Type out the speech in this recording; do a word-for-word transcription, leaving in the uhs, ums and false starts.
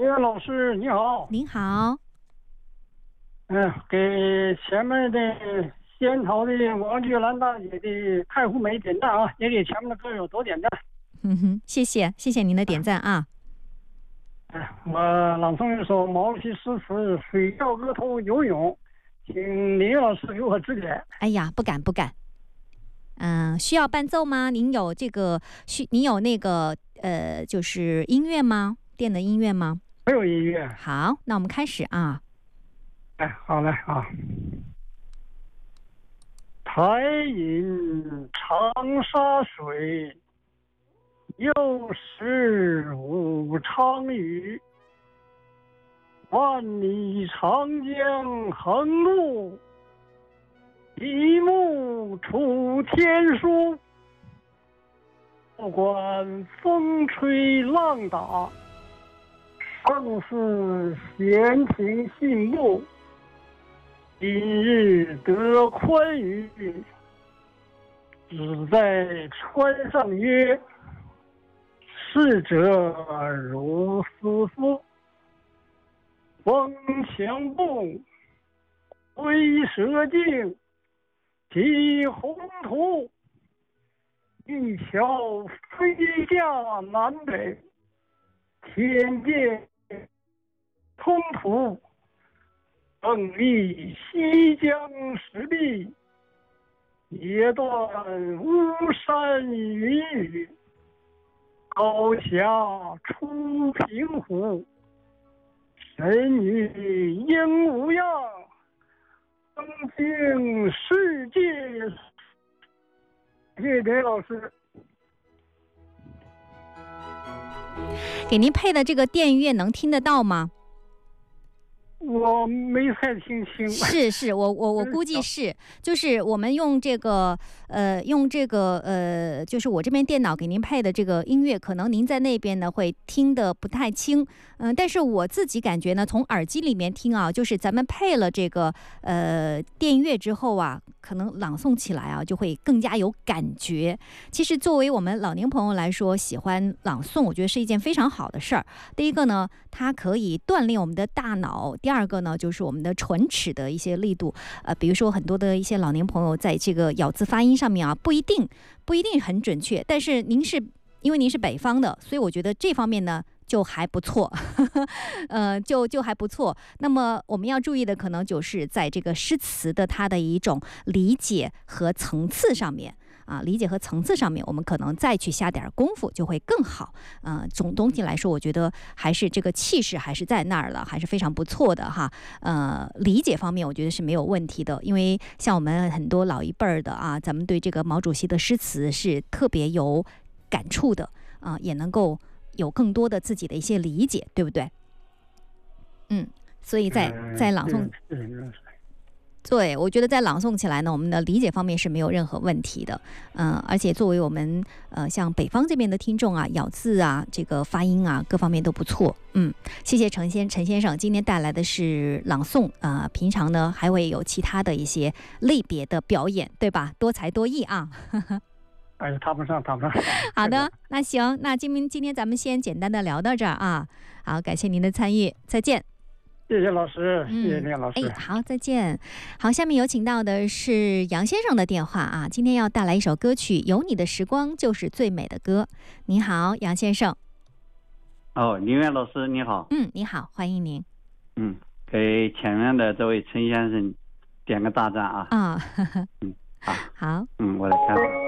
岳老师你好。 您好。 嗯，给前面的仙桃的王菊兰大姐的开户美点赞啊，也给前面的歌友多点赞。 嗯哼，谢谢谢谢您的点赞啊。 哎，我朗诵一首毛主席诗词《水调歌头·游泳》，请林岳老师给我指点。 哎呀，不敢不敢。嗯、呃，需要伴奏吗？您有这个需，您有那个呃，就是音乐吗？电的音乐吗？ 没有音乐。 好，那我们开始啊。 哎，好嘞啊。台饮长沙水，又是武昌雨。万里长江横路，一目楚天舒。不管风吹浪打，胜似闲庭信步。今日得宽裕，只在川上曰：逝者如斯夫。风强动，龟蛇静，其宏图。一桥飞架南北，天界通途。更立西江石壁，截断巫山云雨。高峡出平湖，神女应无恙。登经世界。谢谢林老师。 给您配的这个电乐能听得到吗？ 我没太听清。 是是，我我我估计是，就是我们用这个呃用这个呃，就是我这边电脑给您配的这个音乐，可能您在那边呢会听得不太清，嗯、呃，但是我自己感觉呢，从耳机里面听啊，就是咱们配了这个呃电乐之后啊，可能朗诵起来啊就会更加有感觉。其实作为我们老年朋友来说，喜欢朗诵，我觉得是一件非常好的事儿。第一个呢，它可以锻炼我们的大脑。第二个呢，就是我们的唇齿的一些力度，呃，比如说很多的一些老年朋友在这个咬字发音上面啊，不一定不一定很准确，但是您是因为您是北方的，所以我觉得这方面呢就还不错，呃，就就还不错。那么我们要注意的可能就是在这个诗词的它的一种理解和层次上面。啊，理解和层次上面，我们可能再去下点功夫就会更好。嗯、呃，总总体来说，我觉得还是这个气势还是在那儿了，还是非常不错的哈。呃，理解方面我觉得是没有问题的，因为像我们很多老一辈儿的啊，咱们对这个毛主席的诗词是特别有感触的啊、呃，也能够有更多的自己的一些理解，对不对？嗯，所以在在朗诵。对，我觉得在朗诵起来呢，我们的理解方面是没有任何问题的，嗯、呃，而且作为我们呃像北方这边的听众啊，咬字啊，这个发音啊，各方面都不错，嗯，谢谢陈先陈先生今天带来的是朗诵啊、呃，平常呢还会有其他的一些类别的表演，对吧？多才多艺啊。 哎呀，谈不上，谈不上。 好的，那行，那今天今天咱们先简单的聊到这儿啊，好，感谢您的参与，再见。 谢谢老师，谢谢林老师。 哎，好，再见。好，下面有请到的是杨先生的电话啊，今天要带来一首歌曲《有你的时光就是最美的歌》。你好，杨先生。 哦，林苑老师你好。 嗯，你好，欢迎您。 嗯，给前面的这位陈先生点个大赞啊。 啊、哦， 嗯，好， 好， 嗯，我来看。